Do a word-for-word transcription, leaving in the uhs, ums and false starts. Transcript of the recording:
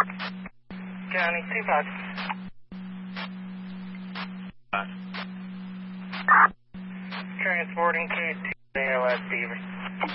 County two five. Transporting K two A L S Beaver.